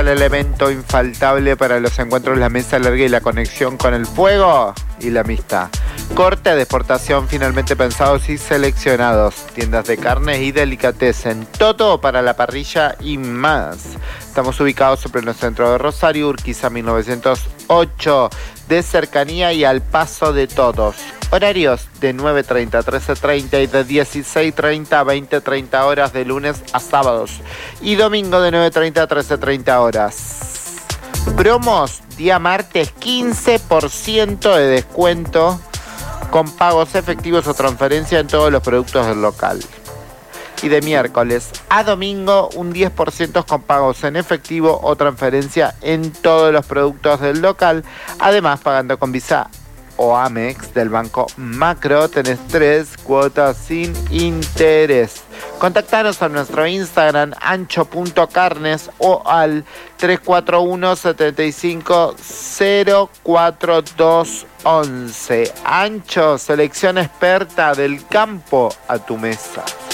elemento infaltable para los encuentros, la mesa larga y la conexión con el fuego y la amistad. Corte de exportación finalmente pensados y seleccionados. Tiendas de carnes y delicatessen. Todo para la parrilla y más. Estamos ubicados en pleno centro de Rosario, Urquiza 1908. De cercanía y al paso de todos. Horarios de 9:30 a 13:30 y de 16:30 a 20:30 horas de lunes a sábados. Y domingo de 9:30 a 13:30 horas. Promos día martes 15% de descuento con pagos efectivos o transferencia en todos los productos del local. Y de miércoles a domingo un 10% con pagos en efectivo o transferencia en todos los productos del local. Además, pagando con Visa o Amex del Banco Macro, tenés 3 cuotas sin interés. Contactanos a nuestro Instagram ancho.carnes o al 341-75-04211. Ancho, selección experta del campo a tu mesa.